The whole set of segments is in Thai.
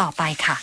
ต่อไปค่ะ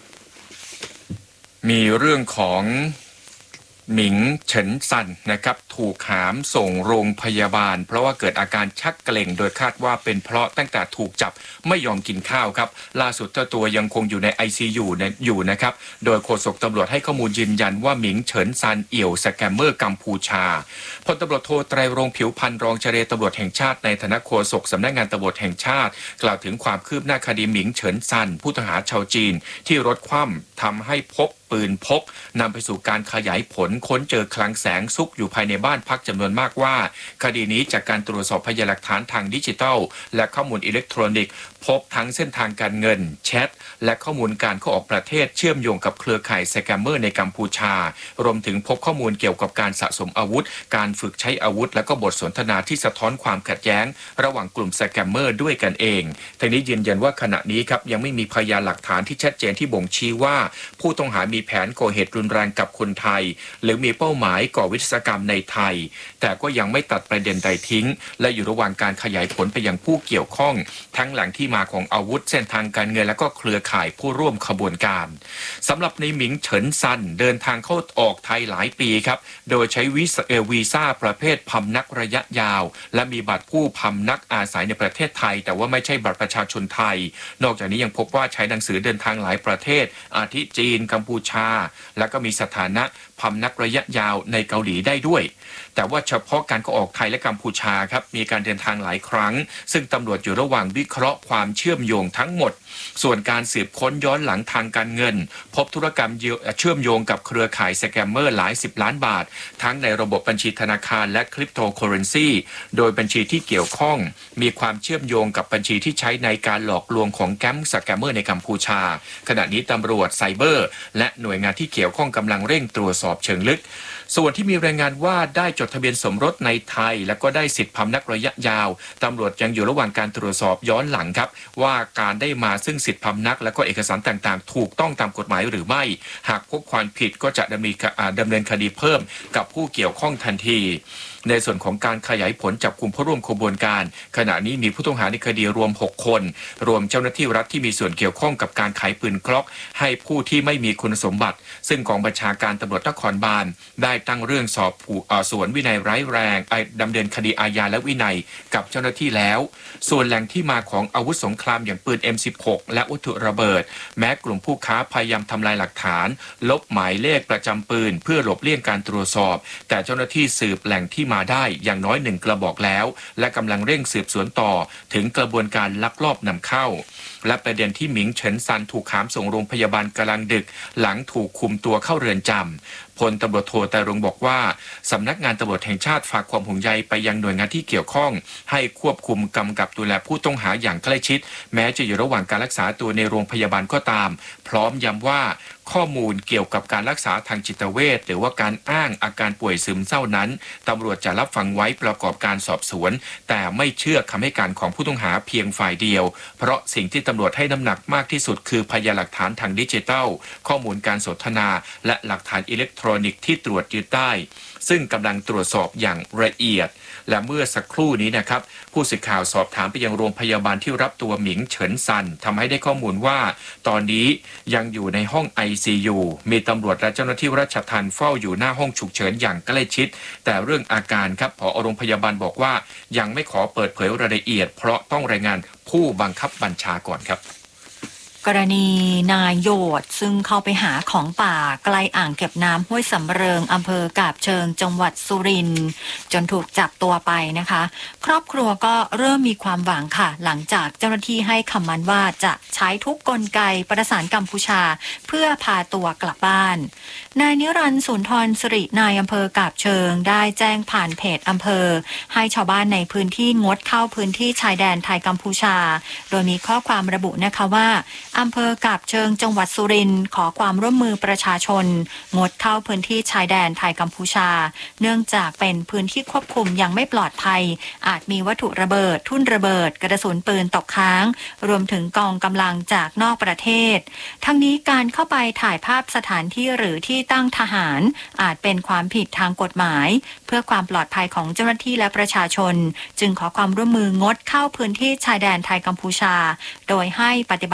มีเรื่องของหมิงเฉินซันนะครับถูกหามส่งโรงพยาบาลเพราะว่าเกิดอาการชักเกร็งโดยคาดว่าเป็นเพราะตั้งแต่ถูกจับไม่ยอมกินข้าวครับล่าสุดเจ้าตัวยังคงอยู่ใน ICU อยู่นะครับโดยโฆษกตำรวจให้ข้อมูลยืนยันว่าหมิงเฉินซันเอี่ยวสแกมเมอร์กัมพูชาพลตำรวจโทไตรรงค์ผิวพรรณรองเจรตำรวจแห่งชาติในฐานะโฆษกสำนักงานตำรวจแห่งชาติกล่าวถึงความคืบหน้าคดีหมิงเฉินซันผู้ต้องหาชาวจีนที่รถคว่ำทำให้พบปืนพกนำไปสู่การขยายผลค้นเจอคลังแสงซุกอยู่ภายในบ้านพักจำนวนมากว่าคดีนี้จากการตรวจสอบพยานหลักฐานทางดิจิทัลและข้อมูลอิเล็กทรอนิกส์พบทั้งเส้นทางการเงินแชทและข้อมูลการเข้าออกประเทศเชื่อมโยงกับเครือข่ายสแกมเมอร์ในกัมพูชารวมถึงพบข้อมูลเกี่ยวกับการสะสมอาวุธการฝึกใช้อาวุธและก็บทสนทนาที่สะท้อนความขัดแย้งระหว่างกลุ่มสแกมเมอร์ด้วยกันเองทั้งนี้ยืนยันว่าขณะนี้ครับยังไม่มีพยานหลักฐานที่ชัดเจนที่บ่งชี้ว่าผู้ต้องหามีแผนก่อเหตุรุนแรงกับคนไทยหรือมีเป้าหมายก่อวิศวกรรมในไทยแต่ก็ยังไม่ตัดประเด็นใดทิ้งและอยู่ระหว่างการขยายผลไปยังผู้เกี่ยวข้องทั้งแหล่งที่มาของอาวุธเส้นทางการเงินและก็เครือข่ายผู้ร่วมขบวนการสำหรับในหมิงเฉินซันเดินทางเข้าออกไทยหลายปีครับโดยใช้วีซ่าประเภทพำนักระยะยาวและมีบัตรผู้พำนักอาศัยในประเทศไทยแต่ว่าไม่ใช่บัตรประชาชนไทยนอกจากนี้ยังพบว่าใช้หนังสือเดินทางหลายประเทศอาทิจีนกัมพูชาและก็มีสถานะพำนักระยะยาวในเกาหลีได้ด้วยแต่ว่าเฉพาะการเข้าออกไทยและกัมพูชาครับมีการเดินทางหลายครั้งซึ่งตำรวจอยู่ระหว่างวิเคราะห์ความเชื่อมโยงทั้งหมดส่วนการสืบค้นย้อนหลังทางการเงินพบธุรกรรมเชื่อมโยงกับเครือข่ายสแกมเมอร์หลาย10ล้านบาททั้งในระบบบัญชีธนาคารและคริปโตเคอเรนซีโดยบัญชีที่เกี่ยวข้องมีความเชื่อมโยงกับบัญชีที่ใช้ในการหลอกลวงของแก๊งสแกมเมอร์ในกัมพูชาขณะนี้ตำรวจไซเบอร์และหน่วยงานที่เกี่ยวข้องกำลังเร่งตรวจสอบเชิงลึกส่วนที่มีรายงานว่าได้จดทะเบียนสมรสในไทยและก็ได้สิทธิพำนักระยะยาวตำรวจยังอยู่ระหว่างการตรวจสอบย้อนหลังครับว่าการได้มาซึ่งสิทธิพำนักและก็เอกสารต่างๆถูกต้องตามกฎหมายหรือไม่หากพบความผิดก็จะดำเนินคดีเพิ่มกับผู้เกี่ยวข้องทันทีในส่วนของการขยายผลจับกลุ่มผู้ร่วมขบวนการขณะนี้มีผู้ต้องหาในคดีรวม6คนรวมเจ้าหน้าที่รัฐที่มีส่วนเกี่ยวข้องกับการขายปืนกล็อกให้ผู้ที่ไม่มีคุณสมบัติซึ่งกองบัญชาการตำรวจนครบาลได้ตั้งเรื่องสอบสวนวินัยร้ายแรงดำเนินคดีอาญาและวินัยกับเจ้าหน้าที่แล้วส่วนแหล่งที่มาของอาวุธสงครามอย่างปืน M16 และวัตถุระเบิดแม้กลุ่มผู้ค้าพยายามทำลายหลักฐานลบหมายเลขประจำปืนเพื่อหลบเลี่ยงการตรวจสอบแต่เจ้าหน้าที่สืบแหล่งที่มาได้อย่างน้อย1กระบอกแล้วและกำลังเร่งสืบสวนต่อถึงกระบวนการลักลอบนำเข้าและประเด็นที่หมิงเฉินซันถูกหามส่งโรงพยาบาลกลางดึกหลังถูกคุมตัวเข้าเรือนจำพลตำรวจโทไตรรงค์บอกว่าสำนักงานตำรวจแห่งชาติฝากความห่วงใยไปยังหน่วยงานที่เกี่ยวข้องให้ควบคุมกำกับดูแลผู้ต้องหาอย่างใกล้ชิดแม้จะอยู่ระหว่างการรักษาตัวในโรงพยาบาลก็ตามพร้อมย้ำว่าข้อมูลเกี่ยวกับการรักษาทางจิตเวชหรือว่าการอ้างอาการป่วยซึมเศร้านั้นตำรวจจะรับฟังไว้ประกอบการสอบสวนแต่ไม่เชื่อคำให้การของผู้ต้องหาเพียงฝ่ายเดียวเพราะสิ่งที่ตำรวจให้น้ำหนักมากที่สุดคือพยานหลักฐานทางดิจิทัลข้อมูลการสนทนาและหลักฐานอิเล็กทรอนิกส์ที่ตรวจยึดได้ซึ่งกำลังตรวจสอบอย่างละเอียดและเมื่อสักครู่นี้นะครับผู้สื่อข่าวสอบถามไปยังโรงพยาบาลที่รับตัวหมิงเฉินซันทำให้ได้ข้อมูลว่าตอนนี้ยังอยู่ในห้อง ICU มีตำรวจและเจ้าหน้าที่ราชทัณฑ์เฝ้าอยู่หน้าห้องฉุกเฉินอย่างใกล้ชิดแต่เรื่องอาการครับผอ.โรงพยาบาลบอกว่ายังไม่ขอเปิดเผยรายละเอียดเพราะต้องรายงานผู้บังคับบัญชาก่อนครับกรณีนายโยดซึ่งเข้าไปหาของป่าใกล้อ่างเก็บน้ำห้วยสำเริงอำเภอกาบเชิงจังหวัดสุรินทร์จนถูกจับตัวไปนะคะครอบครัวก็เริ่มมีความหวังค่ะหลังจากเจ้าหน้าที่ให้คำมั่นว่าจะใช้ทุกกลไกประสานกัมพูชาเพื่อพาตัวกลับบ้านนายนิรันดร์สุนทรสิรินายอำเภอกาบเชิงได้แจ้งผ่านเพจอำเภอให้ชาวบ้านในพื้นที่งดเข้าพื้นที่ชายแดนไทยกัมพูชาโดยมีข้อความระบุนะคะว่าอำเภอกาบเชิงจังหวัดสุรินทร์ขอความร่วมมือประชาชนงดเข้าพื้นที่ชายแดนไทยกัมพูชาเนื่องจากเป็นพื้นที่ควบคุมยังไม่ปลอดภัยอาจมีวัตถุระเบิดทุ่นระเบิดกระสุนปืนตกค้างรวมถึงกองกำลังจากนอกประเทศทั้งนี้การเข้าไปถ่ายภาพสถานที่หรือที่ตั้งทหารอาจเป็นความผิดทางกฎหมายเพื่อความปลอดภัยของเจ้าหน้าที่และประชาชนจึงขอความร่วมมืองดเข้าพื้นที่ชายแดนไทยกัมพูชาโดยให้ปฏิบัติตามค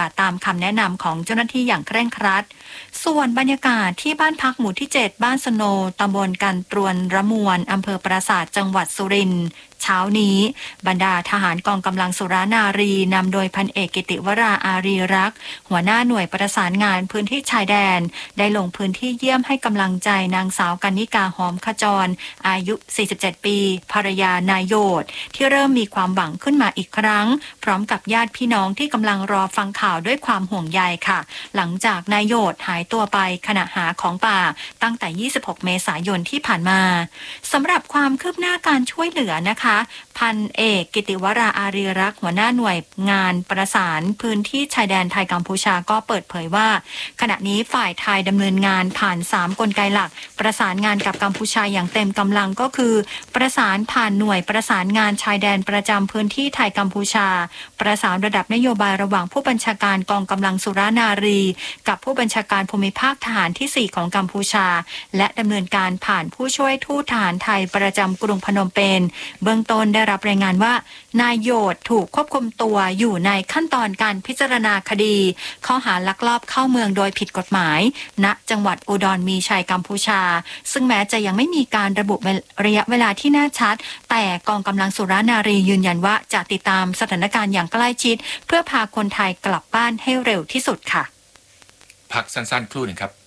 ำแนะนำของเจ้าหน้าที่อย่างเคร่งครัดส่วนบรรยากาศที่บ้านพักหมู่ที่ 7 บ้านสโนตำบลกันตรวนระมวลอำเภอปราสาทจังหวัดสุรินทร์เช้านี้บรรดาทหารกองกำลังสุรานารีนำโดยพันเอกกิติวราอารีรักษ์หัวหน้าหน่วยประสานงานพื้นที่ชายแดนได้ลงพื้นที่เยี่ยมให้กำลังใจนางสาวกนิกาหอมขจรอายุ 47 ปีภรรยานายโยธที่เริ่มมีความหวังขึ้นมาอีกครั้งพร้อมกับญาติพี่น้องที่กำลังรอฟังข่าวด้วยความห่วงใยค่ะหลังจากนายโยธหายตัวไปขณะหาของป่าตั้งแต่ 26 เมษายนที่ผ่านมาสำหรับความคืบหน้าการช่วยเหลือนะคะพันเอกกิติวราอารีรักษ์หัวหน้าหน่วยงานประสานพื้นที่ชายแดนไทยกัมพูชาก็เปิดเผยว่าขณะนี้ฝ่ายไทยดำเนินงานผ่าน3กลไกหลักประสานงานกับกัมพูชาอย่างเต็มกำลังก็คือประสานผ่านหน่วยประสานงานชายแดนประจำพื้นที่ไทยกัมพูชาประสานระดับนโยบายระหว่างผู้บัญชาการกองกำลังสุรานารีกับผู้บัญชาการภูมิภาคทหารที่4ของกัมพูชาและดำเนินการผ่านผู้ช่วยทูตทหารไทยประจำกรุงพนมเปญเบื้องต้นได้รับรายงานว่านายโยธถูกควบคุมตัวอยู่ในขั้นตอนการพิจารณาคดีข้อหาลักลอบเข้าเมืองโดยผิดกฎหมายณจังหวัดอุดรมีชัยกัมพูชาซึ่งแม้จะยังไม่มีการระบุระยะเวลาที่แน่ชัดแต่กองกำลังสุรานารียืนยันว่าจะติดตามสถานการณ์อย่างใกล้ชิดเพื่อพาคนไทยกลับบ้านให้เร็วที่สุดค่ะพักสั้นๆครู่หนึ่งครับ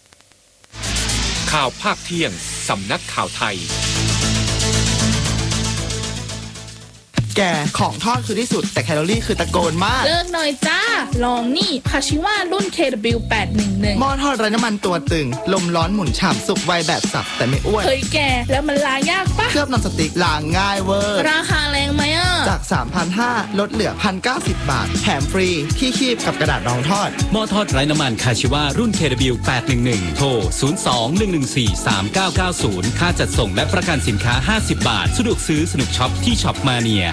ข่าวภาคเที่ยงสำนักข่าวไทยแกของทอดคือที่สุดแต่แคลอรี่คือตะโกนมากเลิกหน่อยจ้าลองนี่คาชิว่ารุ่น KW811 หม้อทอดไร้น้ำมันตัวตึงลมร้อนหมุนฉ่ำสุกไวแบบสับแต่ไม่อ้วนเฮ้ยแกแล้วมันล้างยากปะเคลือบนอนสติ๊กล้างง่ายเวอร์ราคาแรงไหมอ่ะจาก 3,500 ลดเหลือ 1,090 บาทแถมฟรีที่คีบกับกระดาษรองทอดหม้อทอดไร้น้ำมันคาชิว่ารุ่น KW811 โทร 02-114-3990 ค่าจัดส่งและประกันสินค้า50 บาทสะดวกซื้อสนุกช็อปที่ช็อปมาเนีย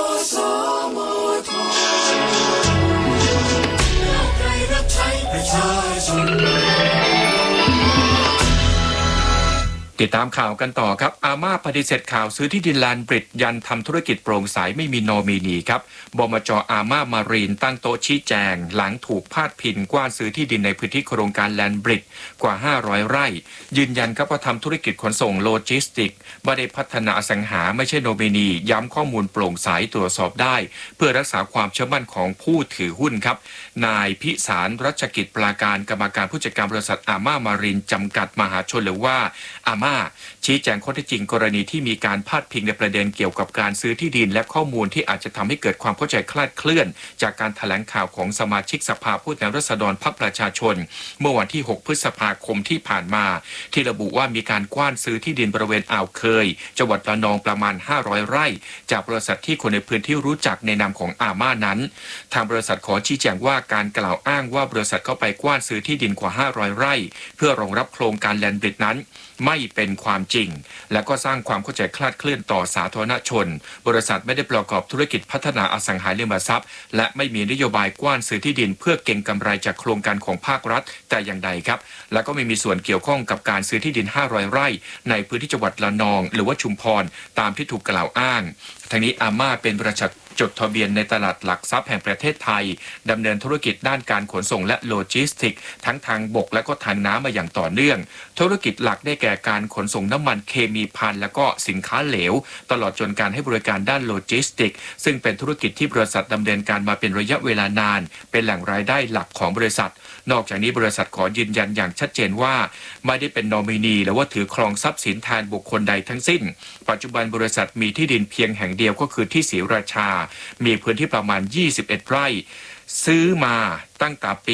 ติดตามข่าวกันต่อครับอาม่าปฏิเสธข่าวซื้อที่ดินแลนด์บริดยันทำธุรกิจโปร่งใสไม่มีนอมินีครับบมจ.อาม่ามารีนตั้งโต๊ะชี้แจงหลังถูกพาดพิงกว้านซื้อที่ดินในพื้นที่โครงการแลนด์บริดกว่า500ไร่ยืนยันครับว่าทำธุรกิจขนส่งโลจิสติกไม่ได้พัฒนาอสังหาไม่ใช่นอมินีย้ำข้อมูลโปร่งใสตรวจสอบได้เพื่อรักษาความเชื่อมั่นของผู้ถือหุ้นครับนายพิสารรัชกิจปราการกรรมการผู้จัดการบริษัทอาม่ามารีนจำกัดมหาชนหรือว่าอาม่าชี้แจงข้อเท็จจริงกรณีที่มีการพาดพิงในประเด็นเกี่ยวกับการซื้อที่ดินและข้อมูลที่อาจจะทำให้เกิดความเข้าใจคลาดเคลื่อนจากการแถลงข่าวของสมาชิกสภาผู้แทนราษฎรพรรคประชาชนเมื่อวันที่6พฤษภาคมที่ผ่านมาที่ระบุว่ามีการกว้านซื้อที่ดินบริเวณอ่าวเคยจังหวัดระนองประมาณ500ไร่จากบริษัทที่คนในพื้นที่รู้จักในนามของอาม่านั้นทางบริษัทขอชี้แจงว่าการกล่าวอ้างว่าบริษัทเข้าไปกว้านซื้อที่ดินกว่า500ไร่เพื่อรองรับโครงการแลนด์บริดนั้นไม่เป็นความจริงและก็สร้างความเข้าใจคลาดเคลื่อนต่อสาธารณชนบริษัทไม่ได้ประกอบธุรกิจพัฒนาอสังหาริมทรัพย์และไม่มีนโยบายกว้านซื้อที่ดินเพื่อเก็งกำไรจากโครงการของภาครัฐแต่อย่างใดครับและก็ไม่มีส่วนเกี่ยวข้องกับการซื้อที่ดิน500ไร่ในพื้นที่จังหวัดระนองหรือว่าชุมพรตามที่ถูกกล่าวอ้างทั้งนี้อาม่าเป็นบริษัทจดทะเบียนในตลาดหลักทรัพย์แห่งประเทศไทยดำเนินธุรกิจด้านการขนส่งและโลจิสติกทั้งทางบกและก็ทางน้ำมาอย่างต่อเนื่องธุรกิจหลักได้แก่การขนส่งน้ำมันเคมีภัณฑ์และก็สินค้าเหลวตลอดจนการให้บริการด้านโลจิสติกซึ่งเป็นธุรกิจที่บริษัทดำเนินการมาเป็นระยะเวลานานเป็นแหล่งรายได้หลักของบริษัทนอกจากนี้บริษัทขอยืนยันอย่างชัดเจนว่าไม่ได้เป็นนอมินีหรือว่าถือครองทรัพย์สินแทนบุคคลใดทั้งสิ้นปัจจุบันบริษัทมีที่ดินเพียงแห่งเดียวก็คือที่ศรีราชามีพื้นที่ประมาณ21ไร่ซื้อมาตั้งแต่ปี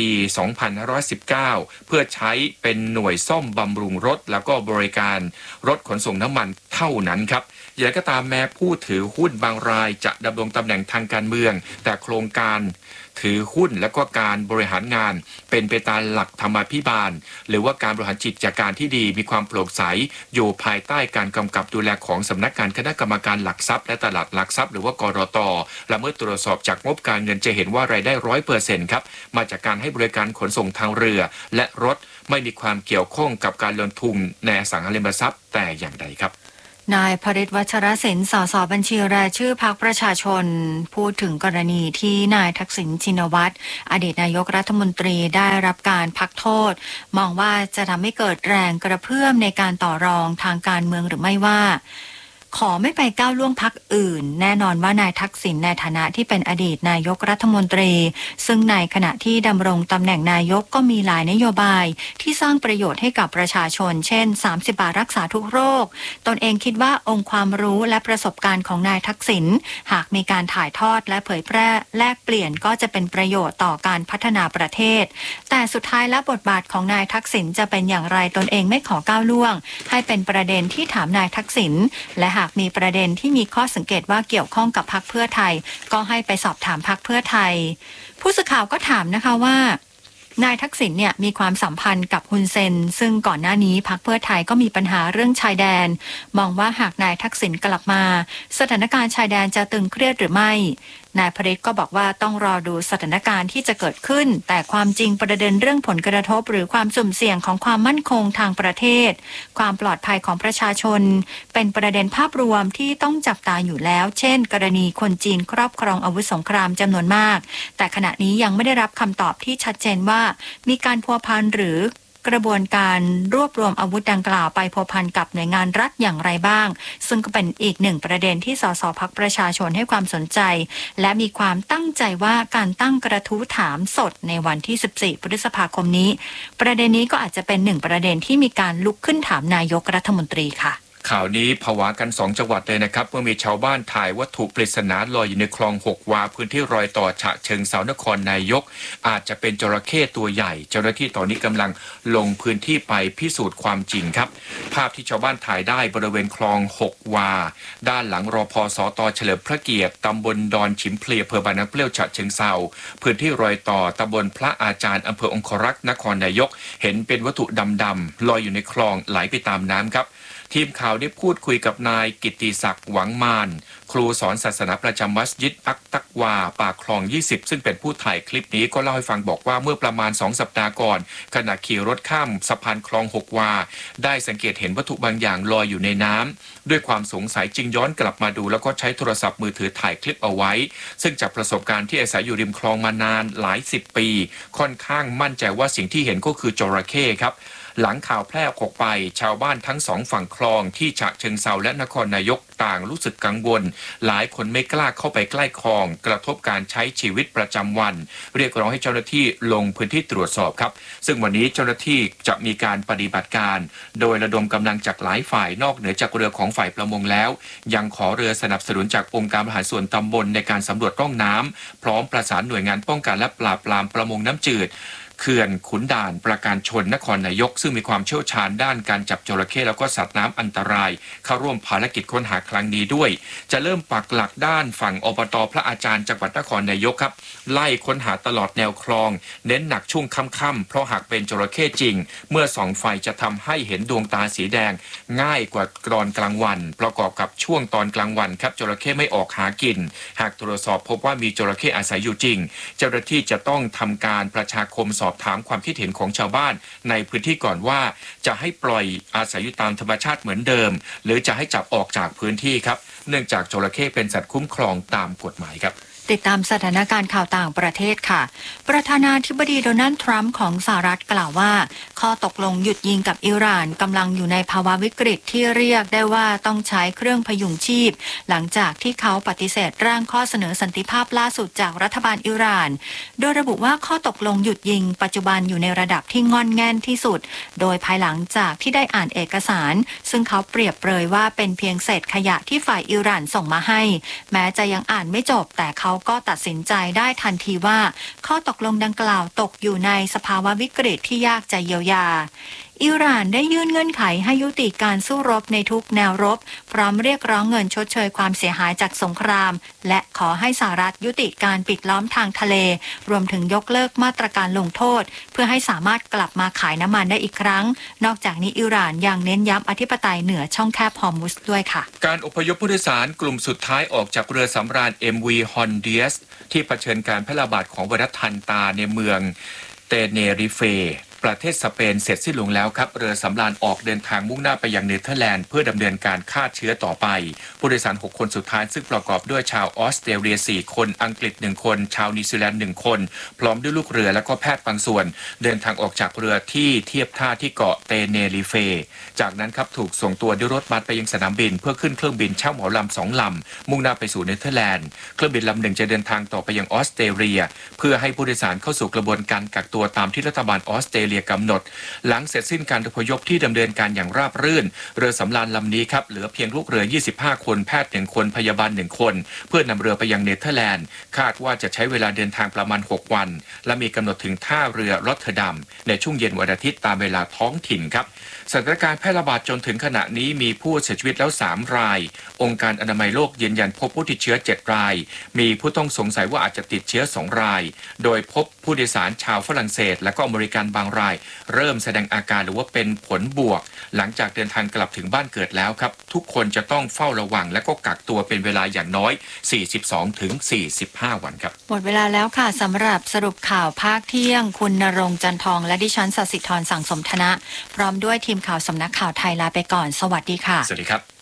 2519 เพื่อใช้เป็นหน่วยซ่อมบำรุงรถแล้วก็บริการรถขนส่งน้ำมันเท่านั้นครับอย่างไรก็ตามแม้ผู้ถือหุ้นบางรายจะดำรงตำแหน่งทางการเมืองแต่โครงการถือหุ้นและก็การบริหารงานเป็นไปตามหลักธรรมาภิบาลหรือว่าการบริหารกิจการที่ดีมีความโปร่งใสอยู่ภายใต้การกำกับดูแลของสำนักงานคณะกรรมการหลักทรัพย์และตลาดหลักทรัพย์หรือว่ากรต.และเมื่อตรวจสอบจากงบการเงินจะเห็นว่ารายได้ 100% ครับมาจากการให้บริการขนส่งทางเรือและรถไม่มีความเกี่ยวข้องกับการลงทุนในอสังหาริมทรัพย์แต่อย่างใดครับนายพฤทธิ์วัชรศิลป์ สสบัญชีรายชื่อพรรคประชาชนพูดถึงกรณีที่นายทักษิณชินวัตรอดีตนายกรัฐมนตรีได้รับการพักโทษมองว่าจะทำให้เกิดแรงกระเพื่อมในการต่อรองทางการเมืองหรือไม่ว่าขอไม่ไปก้าวล่วงพรรคอื่นแน่นอนว่านายทักษิณในฐานะที่เป็นอดีตนายกรัฐมนตรีซึ่งในขณะที่ดำรงตำแหน่งนายกก็มีหลายนโยบายที่สร้างประโยชน์ให้กับประชาชนเช่น30 บาทรักษาทุกโรคตนเองคิดว่าองค์ความรู้และประสบการณ์ของนายทักษิณหากมีการถ่ายทอดและเผยแพร่แลกเปลี่ยนก็จะเป็นประโยชน์ต่อการพัฒนาประเทศแต่สุดท้ายและบทบาทของนายทักษิณจะเป็นอย่างไรตนเองไม่ขอก้าวล่วงให้เป็นประเด็นที่ถามนายทักษิณและหากมีประเด็นที่มีข้อสังเกตว่าเกี่ยวข้องกับพรรคเพื่อไทยก็ให้ไปสอบถามพรรคเพื่อไทยผู้สื่อข่าวก็ถามนะคะว่านายทักษิณเนี่ยมีความสัมพันธ์กับฮุนเซนซึ่งก่อนหน้านี้พรรคเพื่อไทยก็มีปัญหาเรื่องชายแดนมองว่าหากนายทักษิณกลับมาสถานการณ์ชายแดนจะตึงเครียดหรือไม่นายพฤทธิ์ก็บอกว่าต้องรอดูสถานการณ์ที่จะเกิดขึ้นแต่ความจริงประเด็นเรื่องผลกระทบหรือความสุ่มเสี่ยงของความมั่นคงทางประเทศความปลอดภัยของประชาชนเป็นประเด็นภาพรวมที่ต้องจับตาอยู่แล้วเช่นกรณีคนจีนครอบครองอาวุธสงครามจำนวนมากแต่ขณะนี้ยังไม่ได้รับคำตอบที่ชัดเจนว่ามีการพัวพันหรือกระบวนการรวบรวมอาวุธดังกล่าวไปพัวพันกับหน่วยงานรัฐอย่างไรบ้างซึ่งก็เป็นอีกหนึ่งประเด็นที่สสพรรคประชาชนให้ความสนใจและมีความตั้งใจว่าการตั้งกระทู้ถามสดในวันที่14 พฤษภาคมนี้ประเด็นนี้ก็อาจจะเป็นหนึ่งประเด็นที่มีการลุกขึ้นถามนายกรัฐมนตรีค่ะข่าวนี้ผวากัน2จังหวัดเลยนะครับเมื่อมีชาวบ้านถ่ายวัตถุปริศนาลอยอยู่ในคลอง6 วาพื้นที่รอยต่อฉะเชิงเทรานครนายกอาจจะเป็นจระเข้ตัวใหญ่เจ้าหน้าที่ตอนนี้กำลังลงพื้นที่ไปพิสูจน์ความจริงครับภาพที่ชาวบ้านถ่ายได้บริเวณคลอง6 วาด้านหลังรพสตเฉลิมพระเกียรติตำบลดอนฉิมเพลียอำเภอบางน้ำเปรี้ยวฉะเชิงเทราพื้นที่รอยต่อตำบลพระอาจารย์อำเภอองครักษ์นครนายกเห็นเป็นวัตถุดำๆลอยอยู่ในคลองไหลไปตามน้ำครับทีมข่าวได้พูดคุยกับนายกิตติศักดิ์หวังมานครูสอนศาสนาประจำมัสยิดอักตักวาปากคลอง20ซึ่งเป็นผู้ถ่ายคลิปนี้ก็เล่าให้ฟังบอกว่าเมื่อประมาณ2 สัปดาห์ก่อนขณะขี่รถข้ามสะพานคลอง6 วาได้สังเกตเห็นวัตถุบางอย่างลอยอยู่ในน้ำด้วยความสงสัยจึงย้อนกลับมาดูแล้วก็ใช้โทรศัพท์มือถือถ่ายคลิปเอาไว้ซึ่งจากประสบการณ์ที่อาศัยอยู่ริมคลองมานานหลาย10 ปีค่อนข้างมั่นใจว่าสิ่งที่เห็นก็คือจระเข้ครับหลังข่าวแพร่ออกไปชาวบ้านทั้ง2 ฝั่งคลองที่ฉะเชิงเทราและนครนายกต่างรู้สึกกังวลหลายคนไม่กล้าเข้าไปใกล้คลองกระทบการใช้ชีวิตประจำวันเรียกร้องให้เจ้าหน้าที่ลงพื้นที่ตรวจสอบครับซึ่งวันนี้เจ้าหน้าที่จะมีการปฏิบัติการโดยระดมกำลังจากหลายฝ่ายนอกเหนือจากเรือของฝ่ายประมงแล้วยังขอเรือสนับสนุนจากองค์การบริหารส่วนตำบลในการสำรวจร่องน้ำพร้อมประสานหน่วยงานป้องกันและปราบปรามประมงน้ำจืดเขื่อนขุนด่านประการชนนครนายกซึ่งมีความเชี่ยวชาญด้านการจับจระเข้แล้วก็สัตว์น้ำอันตรายเข้าร่วมภารกิจค้นหาครั้งนี้ด้วยจะเริ่มปักหลักด้านฝั่งอบต.พระอาจารย์จังหวัดนครนายกครับไล่ค้นหาตลอดแนวคลองเน้นหนักช่วงค่ำๆเพราะหากเป็นจระเข้จริงเมื่อส่องไฟจะทำให้เห็นดวงตาสีแดงง่ายกว่าตอนกลางวันประกอบกับช่วงตอนกลางวันครับจระเข้ไม่ออกหากินหากตรวจสอบพบว่ามีจระเข้อาศัยอยู่จริงเจ้าหน้าที่จะต้องทำการประชาคมสอบถามความคิดเห็นของชาวบ้านในพื้นที่ก่อนว่าจะให้ปล่อยอาศัยอยู่ตามธรรมชาติเหมือนเดิมหรือจะให้จับออกจากพื้นที่ครับเนื่องจากจระเข้เป็นสัตว์คุ้มครองตามกฎหมายครับติดตามสถานการณ์ข่าวต่างประเทศค่ะประธานาธิบดีโดนัลด์ทรัมป์ของสหรัฐกล่าวว่าข้อตกลงหยุดยิงกับอิหร่านกำลังอยู่ในภาวะวิกฤตที่เรียกได้ว่าต้องใช้เครื่องพยุงชีพหลังจากที่เขาปฏิเสธร่างข้อเสนอสันติภาพล่าสุดจากรัฐบาลอิหร่านโดยระบุว่าข้อตกลงหยุดยิงปัจจุบันอยู่ในระดับที่งอนแง่นที่สุดโดยภายหลังจากที่ได้อ่านเอกสารซึ่งเขาเปรียบเปรยว่าเป็นเพียงเศษขยะที่ฝ่ายอิหร่านส่งมาให้แม้จะยังอ่านไม่จบแต่เขาก็ตัดสินใจได้ทันทีว่าข้อตกลงดังกล่าวตกอยู่ในสภาวะวิกฤตที่ยากจะเยียวยาอิหร่านได้ยื่นเงื่อนไขให้ยุติการสู้รบในทุกแนวรบพร้อมเรียกร้องเงินชดเชยความเสียหายจากสงครามและขอให้สหรัฐยุติการปิดล้อมทางทะเลรวมถึงยกเลิกมาตรการลงโทษเพื่อให้สามารถกลับมาขายน้ำมันได้อีกครั้งนอกจากนี้อิหร่านยังเน้นย้ำอธิปไตยเหนือช่องแคบฮอร์มุซด้วยค่ะการอพยพผู้โดยสารกลุ่มสุดท้ายออกจากเรือสำราญ MV Honduras ที่เผชิญการแพร่ระบาดของไวรัสทันตาในเมืองเตเนริเฟประเทศสเปนเสร็จสิ้นลงแล้วครับเรือสำราญออกเดินทางมุ่งหน้าไปยังเนเธอร์แลนด์เพื่อดำเนินการฆ่าเชื้อต่อไปผู้โดยสาร6คนสุดท้ายซึ่งประกอบด้วยชาวออสเตรเลีย4คนอังกฤษ1คนชาวนิวซีแลนด์1คนพร้อมด้วยลูกเรือและก็แพทย์บางส่วนเดินทางออกจากเรือที่เทียบท่าที่เกาะเตเนริเฟจากนั้นครับถูกส่งตัวด้วยรถบัสไปยังสนามบินเพื่อขึ้นเครื่องบินเช่าเหมาลำ2 ลำมุ่งหน้าไปสู่เนเธอร์แลนด์เครื่องบินลำหนึ่งจะเดินทางต่อไปยังออสเตรเลียเพื่อให้ผู้โดยสารเข้าสู่กระบวนการกักตัวตามที่รัฐบาลออสเตรเลียกำหนดหลังเสร็จสิ้นการอพยพที่ดำเนินการอย่างราบรื่นเรือสำราญลำนี้ครับเหลือเพียงลูกเรือ25คนแพทย์1คนพยาบาล1คนเพื่อนำเรือไปยังเนเธอร์แลนด์คาดว่าจะใช้เวลาเดินทางประมาณ6 วันและมีกำหนดถึงท่าเรือรอตเทอร์ดัมในช่วงเย็นวันอาทิตย์ตามเวลาท้องถิ่นครับสถานการณ์แพร่ระบาดจนถึงขณะนี้มีผู้เสียชีวิตแล้ว3 รายองค์การอนามัยโลกยืนยันพบผู้ติดเชื้อ7 รายมีผู้ต้องสงสัยว่าอาจจะติดเชื้อ2 รายโดยพบผู้โดยสารชาวฝรั่งเศสและก็อเมริกันบางรายเริ่มแสดงอาการหรือว่าเป็นผลบวกหลังจากเดินทางกลับถึงบ้านเกิดแล้วครับทุกคนจะต้องเฝ้าระวังและก็กักตัวเป็นเวลาอย่างน้อย 42-45 วันครับหมดเวลาแล้วค่ะสำหรับสรุปข่าวภาคเที่ยงคุณณรงค์จันทองและดิฉันศศิธรสังสมธนะพร้อมด้วยทีมข่าวสำนักข่าวไทยลาไปก่อนสวัสดีค่ะสวัสดีครับ